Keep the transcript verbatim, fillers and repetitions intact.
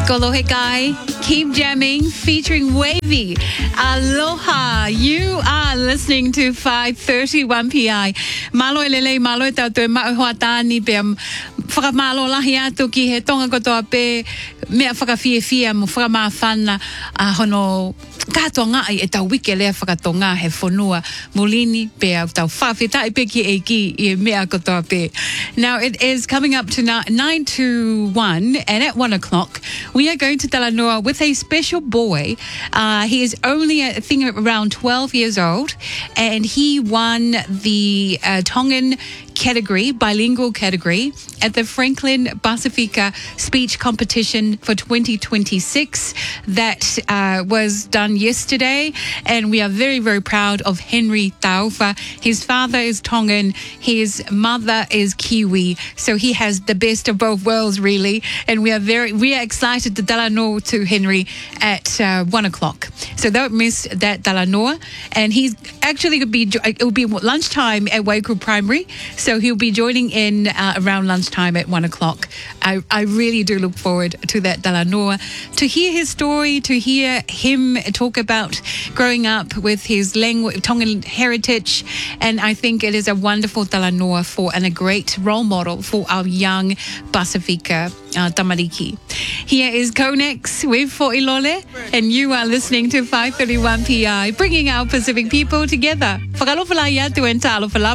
Kolohe Kai, Keep Jamming, featuring Wavy. Aloha. You are listening to five thirty-one P I. Malo lele malo tau te mauhoatani pe whakamalo lahi atu ki he tonga kotoa pe mea whakawhiawhia mo whakamawhana a hono kātonga ai e tau wike lea whakatonga he whanua mulini pe au tau whawhetai pe ki e ki i mea kotoa pe. Now it is coming up to nine to one, and at one o'clock we are going to Talanoa with a special boy. Uh, he is only, I think, around twelve years old, and he won the uh, Tongan category, bilingual category, at the Franklin Pacifica Speech Competition for twenty twenty-six that uh, was done yesterday, and we are very, very proud of Henry Taufa. His father is Tongan, his mother is Kiwi, so he has the best of both worlds, really, and we are very, we are excited to Talanoa to Henry at uh, one o'clock. So don't miss that Talanoa, and he's actually going to be, it will be lunchtime at Waikuru Primary, so he'll be joining in uh, around lunchtime at one o'clock. I, I really do look forward to that Talanoa, to hear his story, to hear him talk about growing up with his language, Tongan heritage, and I think it is a wonderful Talanoa for and a great role model for our young Pacifica uh, tamariki. Here is Konex with Fo'ilole, and you are listening to five thirty-one P I, bringing our Pacific people together. Whakalofalai atu and ta'alofala.